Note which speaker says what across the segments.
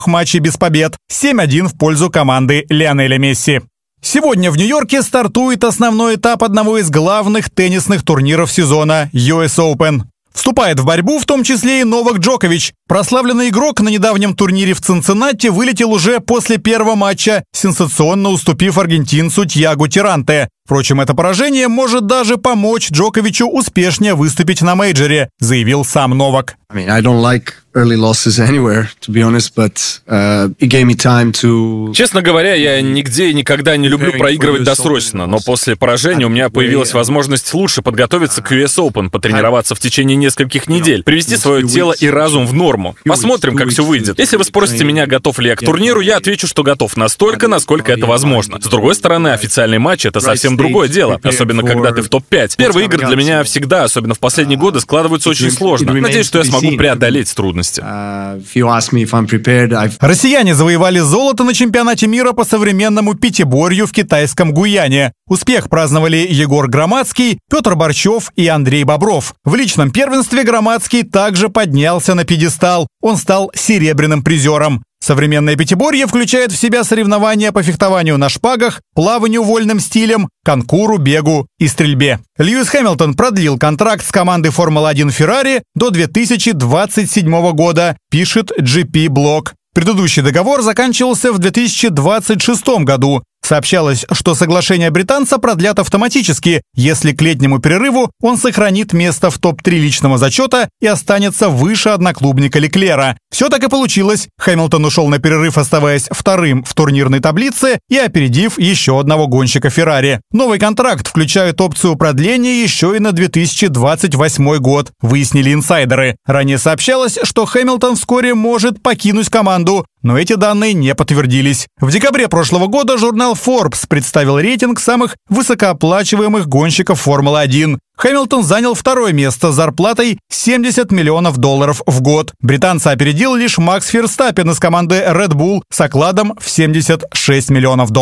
Speaker 1: матчей без побед, 7-1 в пользу команды Лионеля Месси. Сегодня в Нью-Йорке стартует основной этап одного из главных теннисных турниров сезона – US Open. Вступает в борьбу в том числе и Новак Джокович. Прославленный игрок на недавнем турнире в Цинциннати вылетел уже после первого матча, сенсационно уступив аргентинцу Тьяго Тиранте. Впрочем, это поражение может даже помочь Джоковичу успешнее выступить на мейджоре, заявил сам Новак.
Speaker 2: Честно говоря, я нигде и никогда не люблю проигрывать досрочно, но после поражения у меня появилась возможность лучше подготовиться к US Open, потренироваться в течение нескольких недель, привести свое тело и разум в норму. Посмотрим, как все выйдет. Если вы спросите меня, готов ли я к турниру, я отвечу, что готов настолько, насколько это возможно. С другой стороны, официальный матч — это совсем другое дело, особенно когда ты в топ-5. Первые игры для меня всегда, особенно в последние годы, складываются очень сложно. Надеюсь, что я смогу преодолеть трудности.
Speaker 1: Россияне завоевали золото на чемпионате мира по современному пятиборью в китайском Гуяне. Успех праздновали Егор Громадский, Петр Борчев и Андрей Бобров. В личном первенстве Громадский также поднялся на пьедестал. Он стал серебряным призером. Современное пятиборье включает в себя соревнования по фехтованию на шпагах, плаванию вольным стилем, конкуру, бегу и стрельбе. Льюис Хэмилтон продлил контракт с командой Формулы-1 Феррари до 2027 года, пишет GP-блог. Предыдущий договор заканчивался в 2026 году. Сообщалось, что соглашение британца продлят автоматически, если к летнему перерыву он сохранит место в топ-3 личного зачета и останется выше одноклубника Леклера. Все так и получилось. Хэмилтон ушел на перерыв, оставаясь вторым в турнирной таблице и опередив еще одного гонщика Феррари. Новый контракт включает опцию продления еще и на 2028 год, выяснили инсайдеры. Ранее сообщалось, что Хэмилтон вскоре может покинуть команду, но эти данные не подтвердились. В декабре прошлого года журнал Forbes представил рейтинг самых высокооплачиваемых гонщиков Формулы-1. Хэмилтон занял второе место с зарплатой $70 миллионов в год. Британца опередил лишь Макс Ферстаппен из команды Red Bull с окладом в $76 миллионов.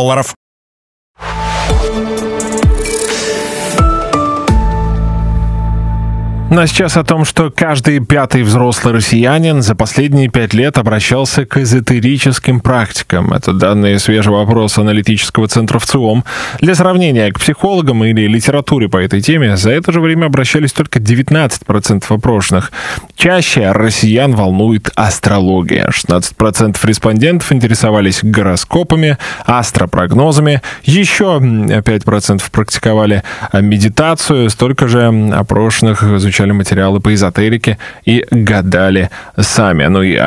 Speaker 3: Ну а сейчас о том, что каждый пятый взрослый россиянин за последние 5 лет обращался к эзотерическим практикам. Это данные свежего опроса аналитического центра ВЦИОМ. Для сравнения, к психологам или литературе по этой теме за это же время обращались только 19% опрошенных. Чаще россиян волнует астрология. 16% респондентов интересовались гороскопами, астропрогнозами. Еще 5% практиковали медитацию. Столько же опрошенных изучали материалы по эзотерике и гадали сами. Ну и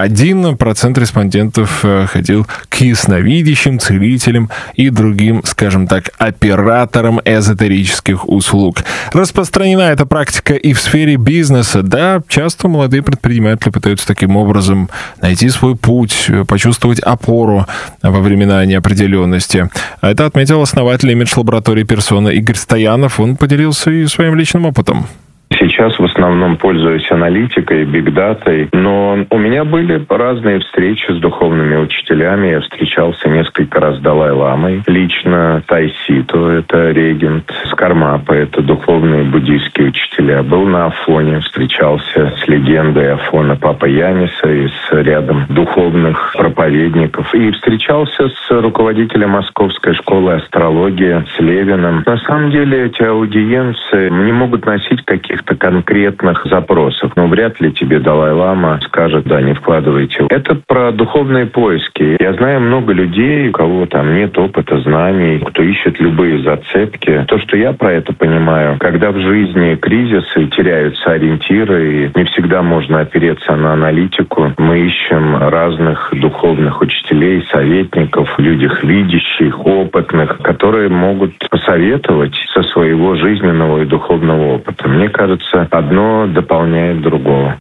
Speaker 3: 1% респондентов ходил к ясновидящим, целителям и другим, скажем так, операторам эзотерических услуг. Распространена эта практика и в сфере бизнеса. Да, часто молодые предприниматели пытаются таким образом найти свой путь, почувствовать опору во времена неопределенности. Это отметил основатель имидж-лаборатории «Персона» Игорь Стоянов. Он поделился и своим личным опытом.
Speaker 4: Сейчас в основном пользуюсь аналитикой, бигдатой, но у меня были разные встречи с духовными учителями. Я встречался несколько раз с Далай-ламой. Лично Тайсито, это регент, с Кармапа, это духовные буддийские учителя. Был на Афоне, встречался с легендой Афона Папа Яниса и с рядом духовных проповедников. И встречался с руководителем Московской школы астрологии, с Левиным. На самом деле эти аудиенции не могут носить каких-то конкретных запросов. Но вряд ли тебе Далай-лама скажет: да, не вкладывайте. Это про духовные поиски. Я знаю много людей, у кого там нет опыта, знаний, кто ищет любые зацепки. То, что я про это понимаю, когда в жизни кризисы, теряются ориентиры, и не всегда можно опереться на аналитику, мы ищем разных духовных учителей, советников, людях видящих, опытных, которые могут посоветовать со своего жизненного и духовного опыта. Мне кажется, одно дополняет другого.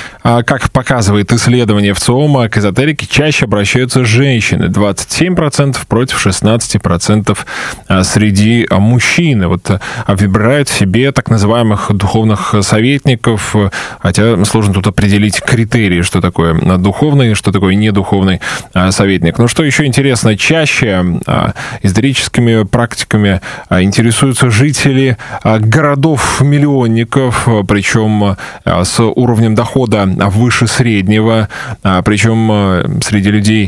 Speaker 3: Как показывает исследование ВЦИОМа, к эзотерике чаще обращаются женщины. 27% против 16% среди мужчин. Вот выбирают себе так называемых духовных советников, хотя сложно тут определить критерии, что такое духовный, что такое недуховный советник. Но что еще интересно, чаще эзотерическими практиками интересуются жители городов-миллионников, причем с уровнем дохода выше среднего, причем среди людей